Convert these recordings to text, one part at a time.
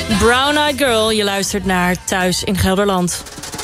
Brown Eyed Girl, je luistert naar Thuis in Gelderland.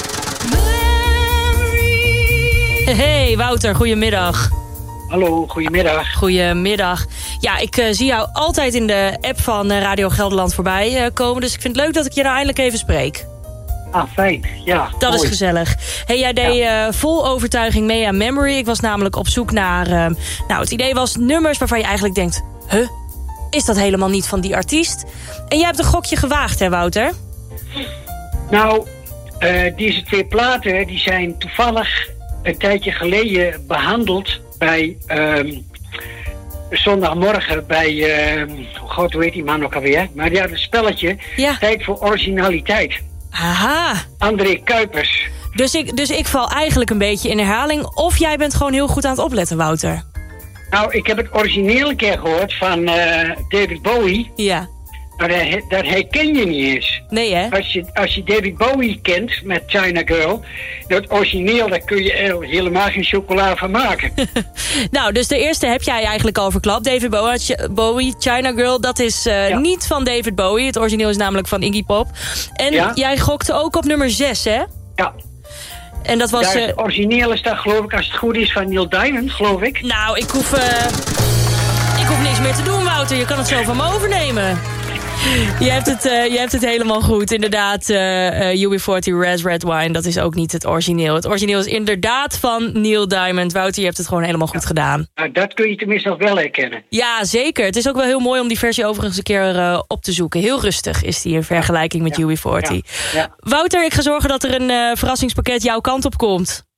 Hey Wouter, goedemiddag. Hallo, goedemiddag. Goedemiddag. Ja, ik zie jou altijd in de app van Radio Gelderland voorbij komen. Dus ik vind het leuk dat ik je nou eindelijk even spreek. Ah, fijn. Ja, dat mooi. Is gezellig. Hey, jij deed vol overtuiging mee aan Memory. Ik was namelijk op zoek naar... het idee was nummers waarvan je eigenlijk denkt... is dat helemaal niet van die artiest? En jij hebt een gokje gewaagd, hè, Wouter? Nou, deze 2 platen die zijn toevallig een tijdje geleden behandeld bij zondagmorgen bij, hoe heet die man ook alweer? Maar ja, het spelletje, Tijd voor Originaliteit. Aha. André Kuipers. Dus ik val eigenlijk een beetje in herhaling, of jij bent gewoon heel goed aan het opletten, Wouter? Nou, ik heb het origineel een keer gehoord van David Bowie. Ja. Maar dat herken je niet eens. Nee, hè? Als je David Bowie kent met China Girl... dat origineel, daar kun je helemaal geen chocola van maken. Nou, dus de eerste heb jij eigenlijk al verklapt. David Bowie, China Girl, dat is niet van David Bowie. Het origineel is namelijk van Iggy Pop. En jij gokte ook op nummer 6, hè? Ja. En dat was... het origineel is dat, geloof ik, als het goed is, van Neil Diamond, geloof ik. Nou, ik hoef niks meer te doen, Wouter. Je kan het zo van me overnemen. Je hebt het helemaal goed. Inderdaad, UB40 Red Wine, dat is ook niet het origineel. Het origineel is inderdaad van Neil Diamond. Wouter, je hebt het gewoon helemaal goed gedaan. Nou, dat kun je tenminste nog wel herkennen. Ja, zeker. Het is ook wel heel mooi om die versie overigens een keer op te zoeken. Heel rustig is die in vergelijking met UB40. Ja. Wouter, ik ga zorgen dat er een verrassingspakket jouw kant op komt.